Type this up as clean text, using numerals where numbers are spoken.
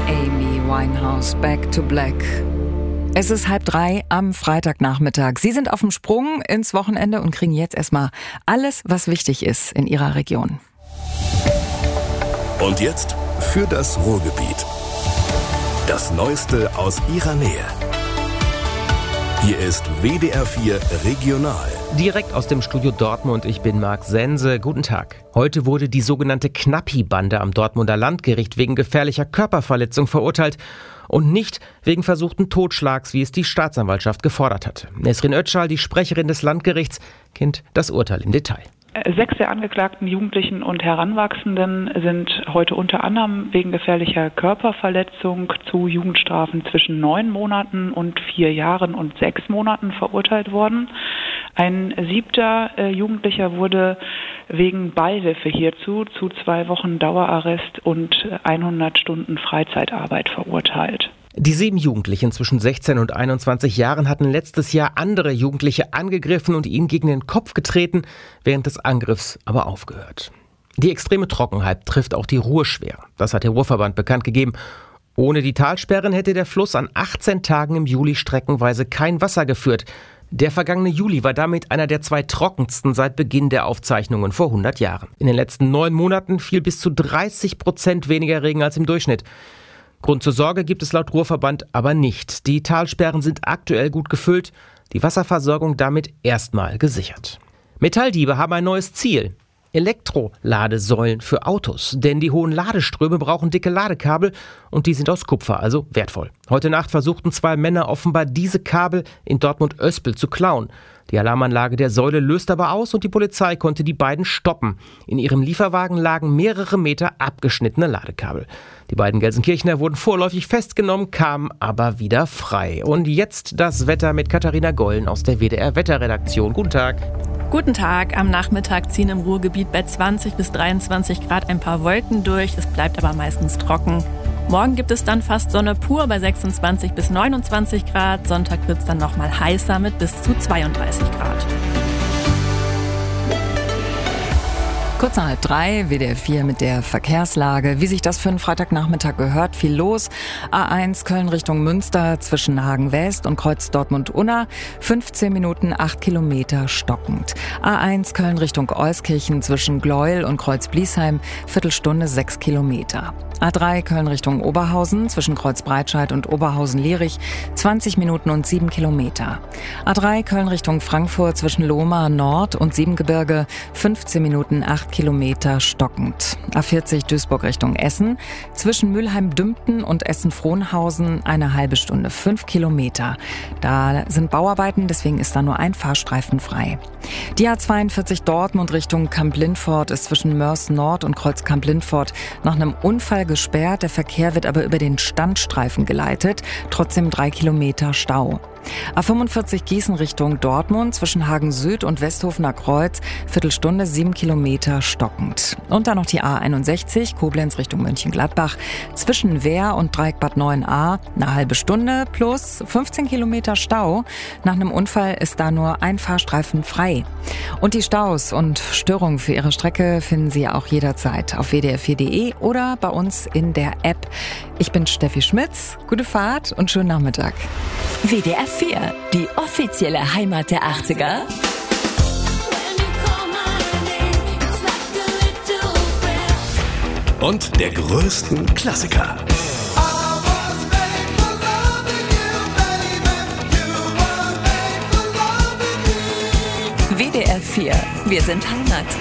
Amy Winehouse, Back to Black. Es ist 2:30 am Freitagnachmittag. Sie sind auf dem Sprung ins Wochenende und kriegen jetzt erstmal alles, was wichtig ist in Ihrer Region. Und jetzt für das Ruhrgebiet. Das Neueste aus Ihrer Nähe. Hier ist WDR 4 Regional. Direkt aus dem Studio Dortmund, ich bin Marc Sense. Guten Tag. Heute wurde die sogenannte Knappi-Bande am Dortmunder Landgericht wegen gefährlicher Körperverletzung verurteilt und nicht wegen versuchten Totschlags, wie es die Staatsanwaltschaft gefordert hatte. Nesrin Özcal, die Sprecherin des Landgerichts, kennt das Urteil im Detail. 6 der angeklagten Jugendlichen und Heranwachsenden sind heute unter anderem wegen gefährlicher Körperverletzung zu Jugendstrafen zwischen 9 Monaten und 4 Jahren und 6 Monaten verurteilt worden. Ein 7. Jugendlicher wurde wegen Beihilfe hierzu zu 2 Wochen Dauerarrest und 100 Stunden Freizeitarbeit verurteilt. Die 7 Jugendlichen zwischen 16 und 21 Jahren hatten letztes Jahr andere Jugendliche angegriffen und ihnen gegen den Kopf getreten, während des Angriffs aber aufgehört. Die extreme Trockenheit trifft auch die Ruhr schwer. Das hat der Ruhrverband bekannt gegeben. Ohne die Talsperren hätte der Fluss an 18 Tagen im Juli streckenweise kein Wasser geführt. Der vergangene Juli war damit einer der 2 trockensten seit Beginn der Aufzeichnungen vor 100 Jahren. In den letzten 9 Monaten fiel bis zu 30% weniger Regen als im Durchschnitt. Grund zur Sorge gibt es laut Ruhrverband aber nicht. Die Talsperren sind aktuell gut gefüllt, die Wasserversorgung damit erstmal gesichert. Metalldiebe haben ein neues Ziel: Elektroladesäulen für Autos. Denn die hohen Ladeströme brauchen dicke Ladekabel und die sind aus Kupfer, also wertvoll. Heute Nacht versuchten 2 Männer offenbar diese Kabel in Dortmund-Oespel zu klauen. Die Alarmanlage der Säule löst aber aus und die Polizei konnte die beiden stoppen. In ihrem Lieferwagen lagen mehrere Meter abgeschnittene Ladekabel. Die beiden Gelsenkirchener wurden vorläufig festgenommen, kamen aber wieder frei. Und jetzt das Wetter mit Katharina Gollen aus der WDR-Wetterredaktion. Guten Tag. Guten Tag. Am Nachmittag ziehen im Ruhrgebiet bei 20 bis 23 Grad ein paar Wolken durch. Es bleibt aber meistens trocken. Morgen gibt es dann fast Sonne pur bei 26 bis 29 Grad. Sonntag wird es dann nochmal heißer mit bis zu 32 Grad. Kurz nach 2:30, WDR 4 mit der Verkehrslage. Wie sich das für einen Freitagnachmittag gehört, viel los. A1 Köln Richtung Münster zwischen Hagen West und Kreuz Dortmund-Unna. 15 Minuten, 8 Kilometer stockend. A1 Köln Richtung Euskirchen zwischen Gleuel und Kreuz Bliesheim. Viertelstunde, 6 Kilometer. A3 Köln Richtung Oberhausen zwischen Kreuz Breitscheid und Oberhausen-Lierich. 20 Minuten und 7 Kilometer. A3 Köln Richtung Frankfurt zwischen Lohmar Nord und Siebengebirge. 15 Minuten, 8 Kilometer stockend. A40 Duisburg Richtung Essen. Zwischen Mülheim-Dümpten und Essen-Frohnhausen eine halbe Stunde, 5 Kilometer. Da sind Bauarbeiten, deswegen ist da nur ein Fahrstreifen frei. Die A42 Dortmund Richtung Kamp-Lindfort ist zwischen Mörs Nord und Kreuz Kamp-Lindfort nach einem Unfall gesperrt. Der Verkehr wird aber über den Standstreifen geleitet. Trotzdem 3 Kilometer Stau. A45 Gießen Richtung Dortmund zwischen Hagen Süd und Westhofener Kreuz. Viertelstunde, 7 Kilometer stockend. Und dann noch die A61 Koblenz Richtung Mönchengladbach zwischen Wehr und Dreieck Bad 9a. Eine halbe Stunde plus 15 Kilometer Stau. Nach einem Unfall ist da nur ein Fahrstreifen frei. Und die Staus und Störungen für Ihre Strecke finden Sie auch jederzeit auf wdr4.de oder bei uns in der App. Ich bin Steffi Schmitz. Gute Fahrt und schönen Nachmittag. WDR 4, die offizielle Heimat der 80er. Und der größten Klassiker. WDR 4, wir sind Heimat.